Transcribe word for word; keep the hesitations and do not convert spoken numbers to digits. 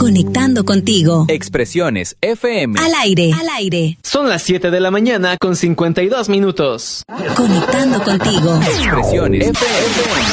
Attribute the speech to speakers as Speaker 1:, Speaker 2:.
Speaker 1: Conectando contigo.
Speaker 2: Expresiones F M.
Speaker 1: Al aire. Al aire.
Speaker 3: Son las siete de la mañana con cincuenta y dos minutos.
Speaker 1: Conectando contigo.
Speaker 2: Expresiones F M.